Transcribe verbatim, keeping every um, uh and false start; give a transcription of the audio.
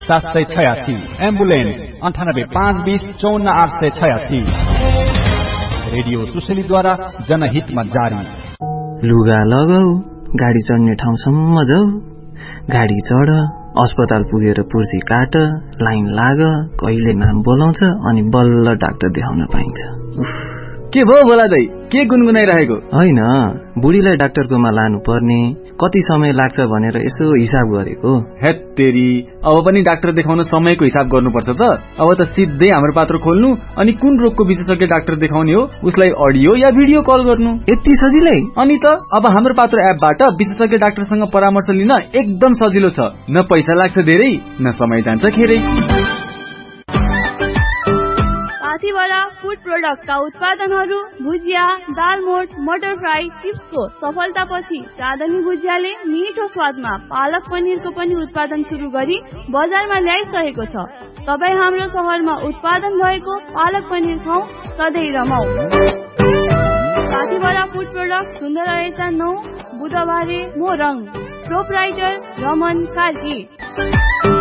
सात सय छयासी, एम्बुलेन्स अन्ठानब्बे पाँच बीस चौन्न आठ सय छयासी। रेडियो सुशलीद्वारा जनहितमा जारी। लुगा लगाऊ, गाडी चढ्ने ठाउँसम्म जाऊ, गाडी चढ, अस्पताल पुगेर पुर्जी काट, लाइन लाग, कहिले नाम बोलाउँछ अनि बल्ल डाक्टर देखाउन पाइन्छ। के भयो बोला दाइ, के गुनगुनाइरहेको? होइन, बुढीलाई डाक्टरकोमा लानु पर्ने कति समय लाग्छ भनेर यसो हिसाब गरेको। हेत तेरी, अब पनि डाक्टर देखाउन समयको हिसाब गर्नुपर्छ त। अब त सिधै हाम्रो पात्र खोल्नु अनि कुन रोगको विशेषज्ञ डाक्टर देखाउने हो उसलाई अडियो या भिडियो कल गर्नु। यति सजिलै? अनि त अब हाम्रो पात्र एपबाट विशेषज्ञ डाक्टरसँग परामर्श लिन एकदम सजिलो छ। न पैसा लाग्छ धेरै, न समय जान्छ खेरै। साथीवाला फूड प्रोडक्टका उत्पादनहरू भुजिया, दालमोट, मटर फ्राई, चिप्सको सफलतापछि चाँदनी भुजियाले मिठो स्वादमा पालक पनिरको पनि उत्पादन सुरु गरी बजारमा ल्याइसकेको छ। तपाईँ हाम्रो शहरमा उत्पादन भएको पालक पनिर खाऊ, सधैँ रमाऊ। साथीवाला फूड प्रोडक्ट सुन्दर रहेछ नौ बुधबारे मोरङ, प्रोपराइटर रमन कार्की।